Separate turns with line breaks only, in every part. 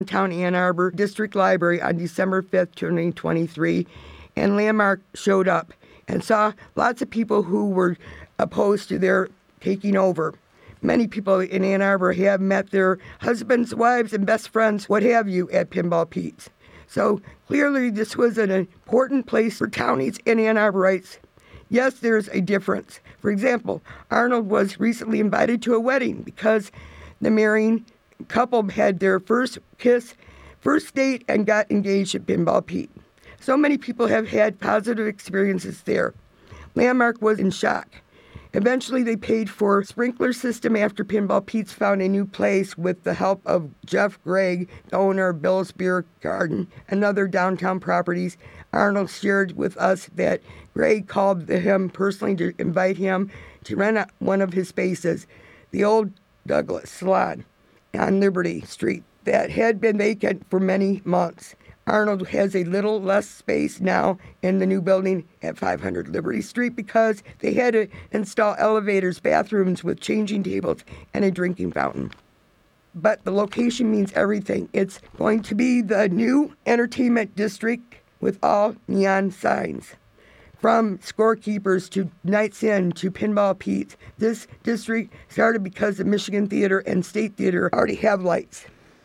downtown Ann Arbor District Library on December 5th, 2023, and Landmark showed up and saw lots of people who were opposed to their taking over. Many people in Ann Arbor have met their husbands, wives, and best friends, what have you, at Pinball Pete's. So clearly this was an important place for townies and Ann Arborites. Yes, there's a difference. For example, Arnold was recently invited to a wedding because the marrying couple had their first kiss, first date, and got engaged at Pinball Pete. So many people have had positive experiences there. Landmark was in shock. Eventually, they paid for a sprinkler system after Pinball Pete's found a new place with the help of Jeff Gregg, the owner of Bill's Beer Garden and other downtown properties. Arnold shared with us that Gregg called him personally to invite him to rent out one of his spaces, the old Douglas Salon on Liberty Street that had been vacant for many months. Arnold has a little less space now in the new building at 500 Liberty Street because they had to install elevators, bathrooms with changing tables, and a drinking fountain. But the location means everything. It's going to be the new entertainment district with all neon signs. From scorekeepers to Nights In to Pinball Pete, this district started because the Michigan Theater and State Theater already have lights.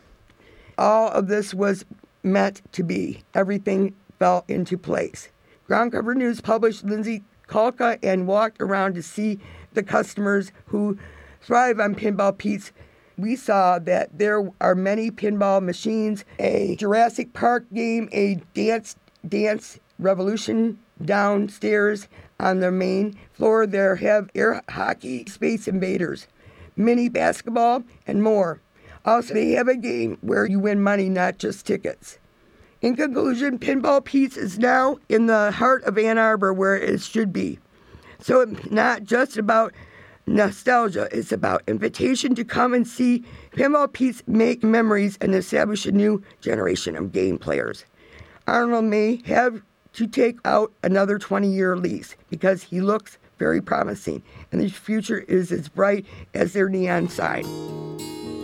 All of this was meant to be. Everything fell into place. Ground Cover News published Lindsay Kalka and walked around to see the customers who thrive on Pinball Pete's. We saw that there are many pinball machines, a Jurassic Park game, a Dance Revolution downstairs on the main floor. There have air hockey, Space Invaders, mini basketball, and more. Also, they have a game where you win money, not just tickets. In conclusion, Pinball Pete's is now in the heart of Ann Arbor where it should be. So it's not just about nostalgia, it's about invitation to come and see Pinball Pete's make memories and establish a new generation of game players. Arnold may have to take out another 20-year lease because he looks very promising, and the future is as bright as their neon sign.